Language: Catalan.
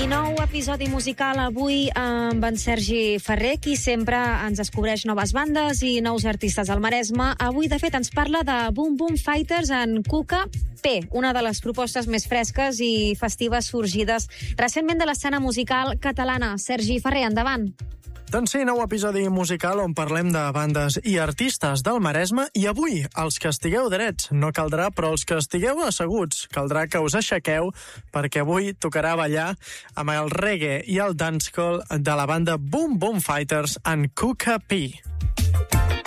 nou episodi musical avui amb en Sergi Ferrer, qui sempre ens descobreix noves bandes i nous artistes al Maresme. Avui, de fet, ens parla de Boom Boom Fighters en Cuca P, una de les propostes més fresques i festives sorgides recentment de l'escena musical catalana. Sergi Ferrer, endavant. Doncs sí, nou episodi musical on parlem de bandes i artistes del Maresme, i avui, els que estigueu drets, no caldrà, però els que estigueu asseguts, caldrà que us aixequeu, perquè avui tocarà ballar amb el reggae i el dancehall de la banda Boom Boom Fighters en Cuca P.